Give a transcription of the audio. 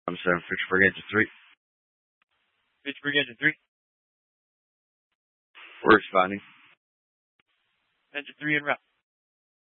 I'm 7 Fitchburg engine 3. Fitchburg engine 3. We're responding. Engine 3 en route.